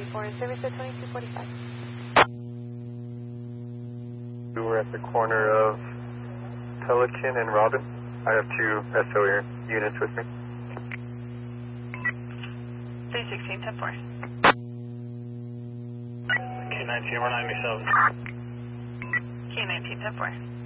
Foreign service at 2245. We're at the corner of Pelican and Robin. I have two SO units with me. 316, 10-4. K19, we're 97. K19, 10-4.